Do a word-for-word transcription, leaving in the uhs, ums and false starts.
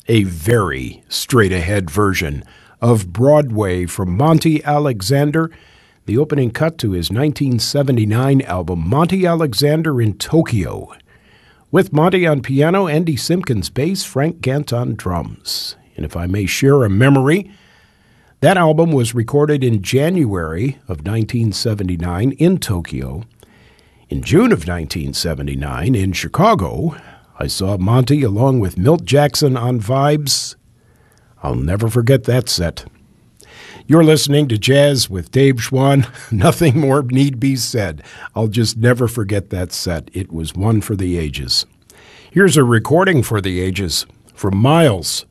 a very straight-ahead version of Broadway from Monty Alexander, the opening cut to his nineteen seventy-nine album, Monty Alexander in Tokyo, with Monty on piano, Andy Simpkins bass, Frank Gant on drums. And if I may share a memory, that album was recorded in January of nineteen seventy-nine in Tokyo. In June of nineteen seventy-nine in Chicago, I saw Monty along with Milt Jackson on Vibes. I'll never forget that set. You're listening to Jazz with Dave Schwann. Nothing more need be said. I'll just never forget that set. It was one for the ages. Here's a recording for the ages from Miles